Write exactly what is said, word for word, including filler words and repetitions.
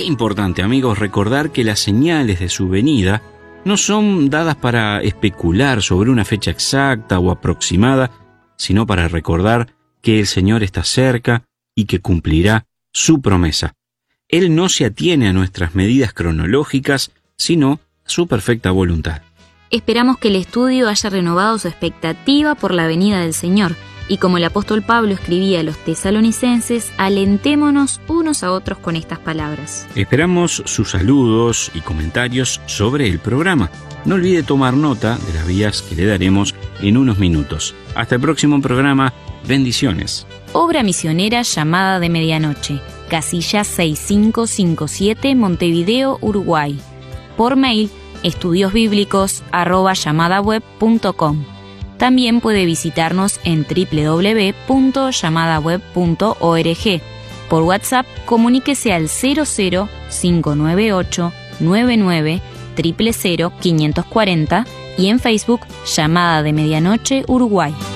Qué importante, amigos, recordar que las señales de su venida no son dadas para especular sobre una fecha exacta o aproximada, sino para recordar que el Señor está cerca y que cumplirá su promesa. Él no se atiene a nuestras medidas cronológicas, sino a su perfecta voluntad. Esperamos que el estudio haya renovado su expectativa por la venida del Señor, y como el apóstol Pablo escribía a los tesalonicenses, alentémonos unos a otros con estas palabras. Esperamos sus saludos y comentarios sobre el programa. No olvide tomar nota de las vías que le daremos en unos minutos. Hasta el próximo programa. Bendiciones. Obra misionera Llamada de Medianoche, casilla seis cinco cinco siete, Montevideo, Uruguay. Por mail, estudiosbíblicos arroba llamadaweb punto com. También puede visitarnos en doble u doble u doble u punto llamadaweb punto org. Por WhatsApp, comuníquese al cero cero cinco nueve ocho nueve nueve cero cero cero cinco cuatro cero y en Facebook, Llamada de Medianoche Uruguay.